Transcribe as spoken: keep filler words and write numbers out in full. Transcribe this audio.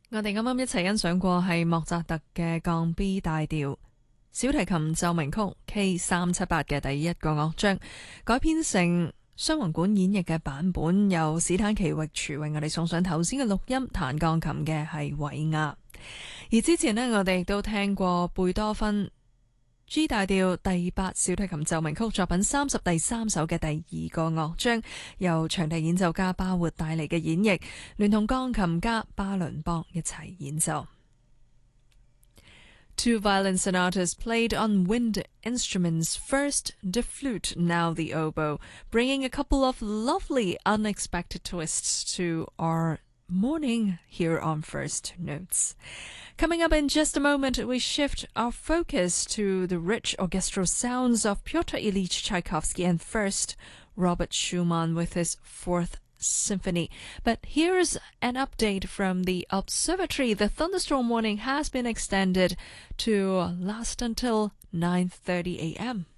我哋啱啱一齊欣賞過係莫扎特嘅降 B 大調小提琴奏鳴曲 K 三七八嘅第一個樂章，改編成雙簧管演繹嘅版本，由史坦奇域廚為我哋送上頭先嘅錄音，彈鋼琴嘅係韋亞。而之前呢，我哋亦都聽過貝多芬 G 大調第八小提琴奏鳴曲作品三十第三首嘅第二個樂章，由長笛演奏家巴活帶嚟嘅演繹，聯同鋼琴家巴倫邦一齊演奏。Two violin sonatas played on wind instruments, first the flute, now the oboe, bringing a couple of lovely unexpected twists to our morning here on First Notes. Coming up in just a moment, we shift our focus to the rich orchestral sounds of Pyotr Ilyich Tchaikovsky and first Robert Schumann with his Fourth Symphony. But here's an update from the observatory. The thunderstorm warning has been extended to last until nine thirty a m